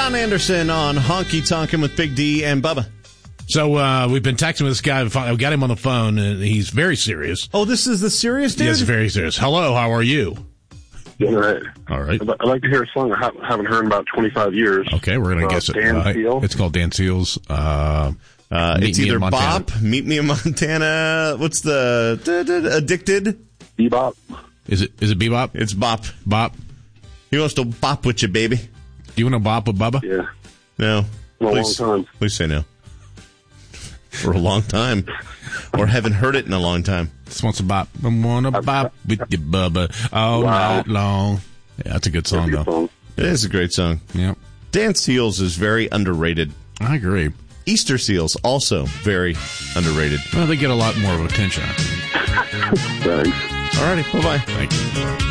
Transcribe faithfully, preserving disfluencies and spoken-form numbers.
John Anderson on Honky Tonkin' with Big D and Bubba. So uh, we've been texting with this guy. I got him on the phone, and he's very serious. Oh, this is the serious dude? Yes, very serious. Hello, how are you? All right. All right. I'd like to hear a song I haven't heard in about twenty-five years. Okay, we're going to uh, guess it. Dan Uh, Seal. it's called Dan Seals. Uh, Uh, Meet it's Me in either Montana. Bop, Meet Me in Montana. What's the da, da, da, Addicted? Bebop. Is it is it Bebop? It's Bop. Bop. He wants to bop with you, baby. Do you want to bop with Bubba? Yeah. No. In a Please, long time. please say no. For a long time. Or haven't heard it in a long time. Just wants to bop. I want to bop with you, Bubba, all Wow. night long. Yeah, that's a good song, That's a good though. song. It is a great song. Yep. Dan Seals is very underrated. I agree. Easter Seals, also very underrated. Well, they get a lot more of attention. Thanks. All righty, bye-bye. Thank you.